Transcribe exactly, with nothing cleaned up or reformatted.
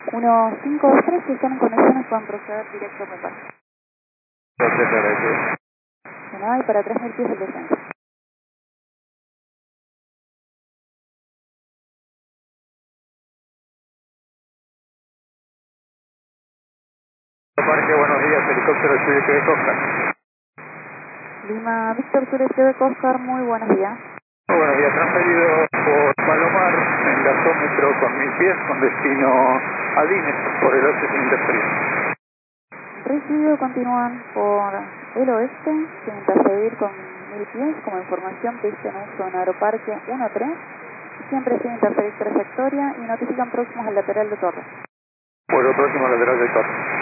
uno cinco dos tres, si están en condiciones pueden proceder directo a reparo. Gracias, gracias. De nada, y para tres mil pies de descenso. Parque, buenos días, helicóptero Chile de Costa. Lima, Víctor Sur, Quebec, Oscar, muy buenos días. Muy buenos días, transferido por Palomar en gasómetro con mil pies con destino a Dines por el oeste sin interferencia. Recibido, continúan por el oeste, sin interferir con mil pies, como información pista en uso en Aeroparque uno tres, siempre sin interferir trayectoria y notifican próximos al lateral de torre. Por el próximo lateral del torre.